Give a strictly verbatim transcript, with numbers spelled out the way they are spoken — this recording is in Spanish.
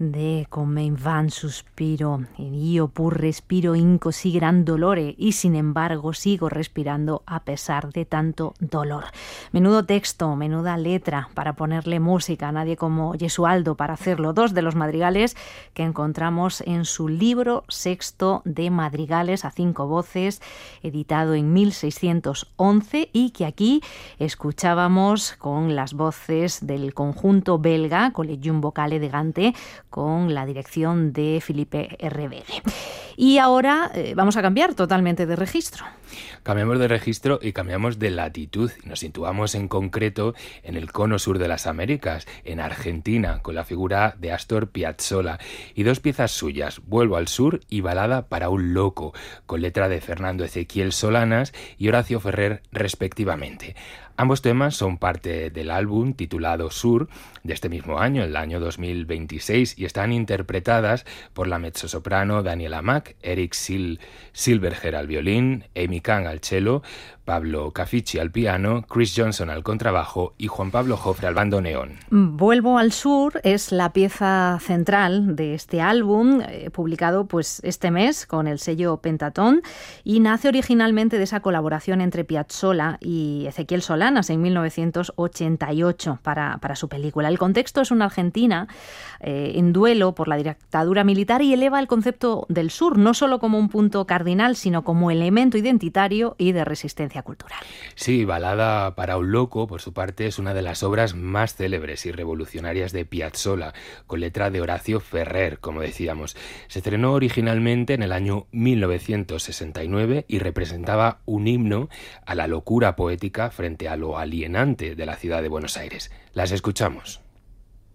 de Come in van suspiro, io pur respiro in così gran dolore, y sin embargo sigo respirando a pesar de tanto dolor. Menudo texto, menuda letra para ponerle música, nadie como Gesualdo para hacerlo. Dos de los madrigales que encontramos en su libro sexto de madrigales a cinco voces, editado en mil seiscientos once, y que aquí escuchábamos con las voces del conjunto belga Collegium Vocale de Gante, con la dirección de Philippe Herrevege. Y ahora eh, vamos a cambiar totalmente de registro. Cambiamos de registro y cambiamos de latitud. Nos situamos en concreto en el cono sur de las Américas, en Argentina, con la figura de Astor Piazzolla y dos piezas suyas, Vuelvo al sur y Balada para un loco, con letra de Fernando Ezequiel Solanas y Horacio Ferrer respectivamente. Ambos temas son parte del álbum titulado Sur de este mismo año, el año dos mil veintiséis, y están interpretadas por la mezzosoprano Daniela Mack, Eric Sil- Silverger al violín, Amy Kahn al cello, Pablo Caficci al piano, Chris Johnson al contrabajo y Juan Pablo Jofre al bandoneón. Vuelvo al sur es la pieza central de este álbum, eh, publicado pues este mes con el sello Pentatón, y nace originalmente de esa colaboración entre Piazzolla y Ezequiel Solanas en mil novecientos ochenta y ocho para, para su película. El contexto es una Argentina eh, en duelo por la dictadura militar, y eleva el concepto del sur no solo como un punto cardinal, sino como elemento identitario y de resistencia cultural. Sí, Balada para un loco, por su parte, es una de las obras más célebres y revolucionarias de Piazzolla, con letra de Horacio Ferrer, como decíamos. Se estrenó originalmente en el año mil novecientos sesenta y nueve y representaba un himno a la locura poética frente a lo alienante de la ciudad de Buenos Aires. Las escuchamos.